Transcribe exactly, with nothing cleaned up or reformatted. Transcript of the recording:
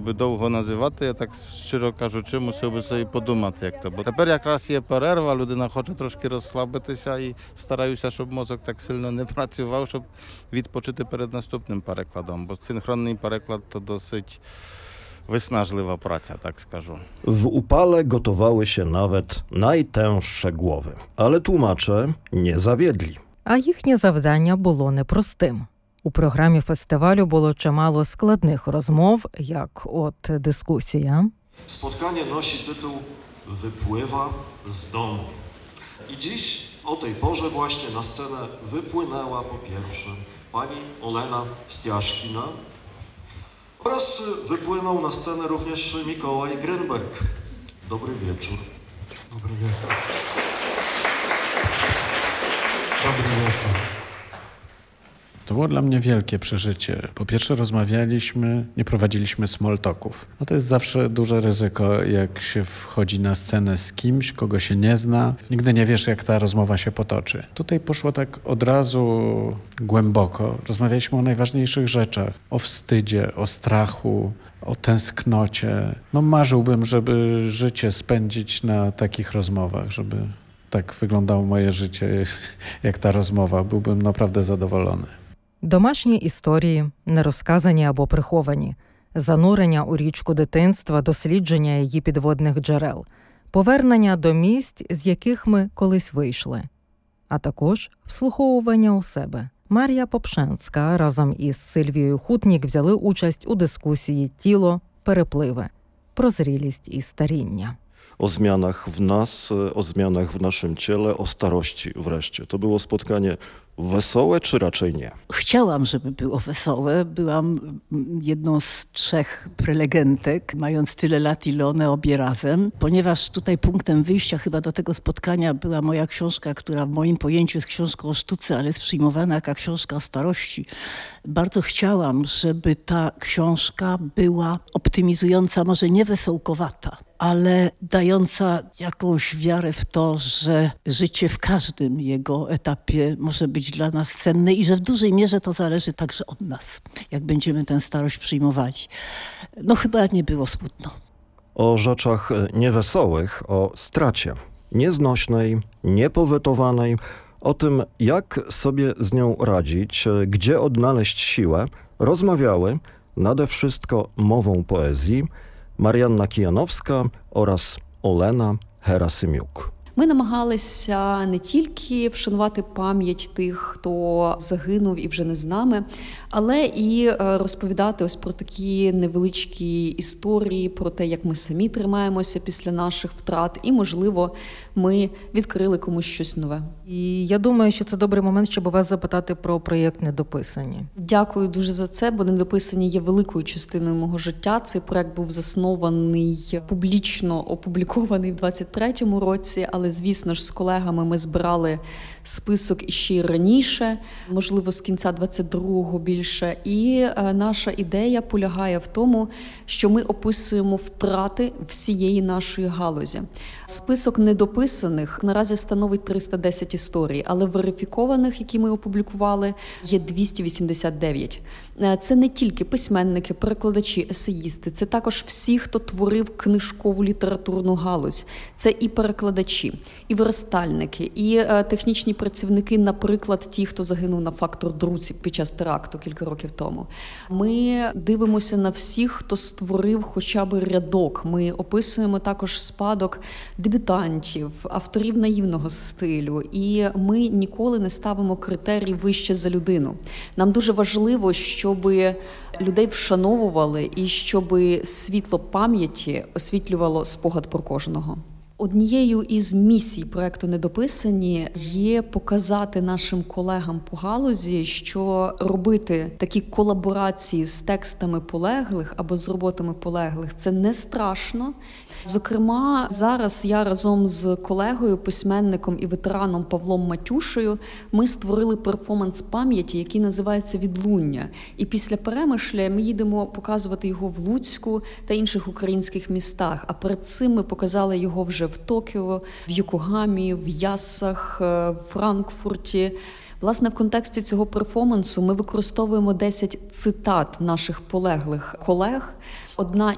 би довго називати, я так щиро кажучи, мусив би собі подумати, як то. Бо тепер якраз є перерва, людина хоче трошки розслабитися і стараюся, щоб мозок так сильно не працював, щоб відпочити перед наступним перекладом. Бо синхронний переклад to dosyć wysnażliwa praca, tak скажу. W upale gotowały się nawet najtęższe głowy, ale tłumacze nie zawiedli. А їхнє завдання було непростим. У програмі фестивалю було чимало складних розмов, як от дискусія. Spotkanie nosi tytuł Wypływa z domu. I dziś o tej porze właśnie na scenę wypłynęła po pierwsze pani Olena Stiaszkina oraz wypłynął na scenę również Mikołaj Grenberg. Dobry wieczór. Dobry wieczór. Dobry wieczór. To było dla mnie wielkie przeżycie. Po pierwsze rozmawialiśmy, nie prowadziliśmy small talków. No to jest zawsze duże ryzyko, jak się wchodzi na scenę z kimś, kogo się nie zna. Nigdy nie wiesz, jak ta rozmowa się potoczy. Tutaj poszło tak od razu głęboko. Rozmawialiśmy o najważniejszych rzeczach. O wstydzie, o strachu, o tęsknocie. No marzyłbym, żeby życie spędzić na takich rozmowach, żeby tak wyglądało moje życie, jak ta rozmowa. Byłbym naprawdę zadowolony. Домашні історії, нерозказані або приховані, занурення у річку дитинства, дослідження її підводних джерел, повернення до місць, з яких ми колись вийшли, а також вслуховування у себе. Марія Попшенська разом із Сильвією Хутнік взяли участь у дискусії «Тіло. Перепливи. Про зрілість і старіння». O zmianach w nas, o zmianach w naszym ciele, o starości wreszcie. To było spotkanie wesołe, czy raczej nie? Chciałam, żeby było wesołe. Byłam jedną z trzech prelegentek, mając tyle lat, ile one obie razem. Ponieważ tutaj punktem wyjścia chyba do tego spotkania była moja książka, która w moim pojęciu jest książką o sztuce, ale jest przyjmowana jako książka o starości. Bardzo chciałam, żeby ta książka była optymizująca, może nie wesołkowata, ale dająca jakąś wiarę w to, że życie w każdym jego etapie może być dla nas cenne i że w dużej mierze to zależy także od nas, jak będziemy tę starość przyjmowali. No chyba nie było smutno. O rzeczach niewesołych, o stracie, nieznośnej, niepowetowanej, o tym, jak sobie z nią radzić, gdzie odnaleźć siłę, rozmawiały nade wszystko mową poezji Мар'янна Кіяновська oraz Олена Герасимюк. Ми намагалися не тільки вшанувати пам'ять тих, хто загинув і вже не з нами, але і розповідати ось про такі невеличкі історії, про те, як ми самі тримаємося після наших втрат, і, можливо, ми відкрили комусь щось нове. І я думаю, що це добрий момент, щоб вас запитати про проєкт «Недописані». Дякую дуже за це, бо «Недописані» є великою частиною мого життя. Цей проєкт був заснований, публічно опублікований в двадцять третьому році, але, звісно ж, з колегами ми збирали список іще й раніше, можливо, з кінця двадцять другого більше. І е, наша ідея полягає в тому, що ми описуємо втрати всієї нашої галузі. Список недописаних наразі становить триста десять історій, але верифікованих, які ми опублікували, є двісті вісімдесят дев'ять. Це не тільки письменники, перекладачі, есеїсти, це також всі, хто творив книжкову літературну галузь. Це і перекладачі, і верстальники, і е, технічні працівники, наприклад, ті, хто загинув на «Фактор Друзі» під час теракту кілька років тому. Ми дивимося на всіх, хто створив хоча б рядок. Ми описуємо також спадок дебютантів, авторів наївного стилю. І ми ніколи не ставимо критерій вище за людину. Нам дуже важливо, щоб людей вшановували і щоб світло пам'яті освітлювало спогад про кожного. Однією із місій проєкту «Недописані» є показати нашим колегам по галузі, що робити такі колаборації з текстами полеглих або з роботами полеглих – це не страшно. Зокрема, зараз я разом з колегою, письменником і ветераном Павлом Матюшею ми створили перформанс пам'яті, який називається «Відлуння». І після Перемишля ми їдемо показувати його в Луцьку та інших українських містах. А перед цим ми показали його вже в Токіо, в Йокогамі, в Яссах, в Франкфурті. Власне, в контексті цього перформансу ми використовуємо десять цитат наших полеглих колег. Одна